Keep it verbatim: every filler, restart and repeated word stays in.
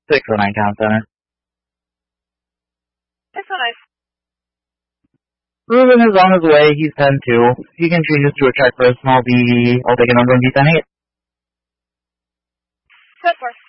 six oh nine Town Center. six oh nine. Ruben is on his way. He's ten two. He continues to check for a small B. I'll take a number and B ten eight. ten four.